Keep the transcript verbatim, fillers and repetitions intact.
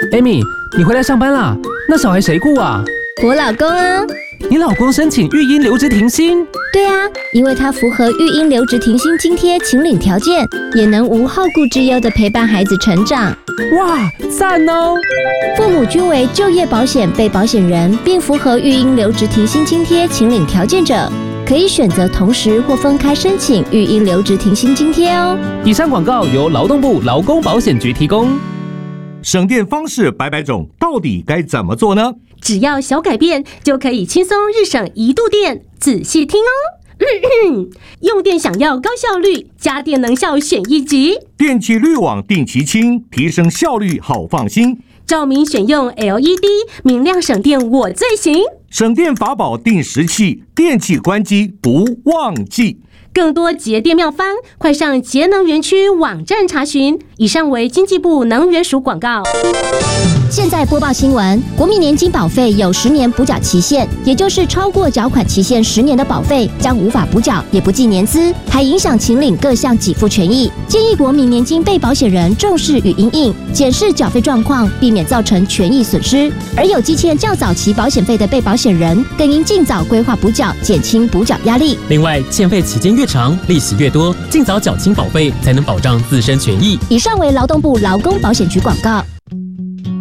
Amy， 你回来上班啦？那小孩谁顾啊？ 我老公啊。 你老公申请育婴留职停薪？ 对啊，因为他符合育婴留职停薪津贴请领条件，也能无后顾之忧地陪伴孩子成长。 哇，赞哦！ 父母均为就业保险被保险人，并符合育婴留职停薪津贴请领条件者，可以选择同时或分开申请育婴留职停薪津贴哦。 以上广告由劳动部劳工保险局提供。 省电方式百百种，到底该怎么做呢？ 只要小改变，就可以轻松日省一度电。仔细听哦。用电想要高效率，家电能效选一级。 电气滤网定期清，提升效率好放心。 照明选用 L E D， 明亮省电我最行。 省电法宝定时器，电器关机不忘记。 更多节电妙方，快上节能园区网站查询。以上为经济部能源署广告。 现在播报新闻，国民年金保费有十年补缴期限，也就是超过缴款期限十年的保费将无法补缴，也不计年资，还影响请领各项给付权益。建议国民年金被保险人重视与因应，检视缴费状况，避免造成权益损失。而有积欠较早期保险费的被保险人，更应尽早规划补缴，减轻补缴压力。 另外，欠费期间越长，利息越多，尽早缴清保费，才能保障自身权益。 以上为劳动部劳工保险局广告。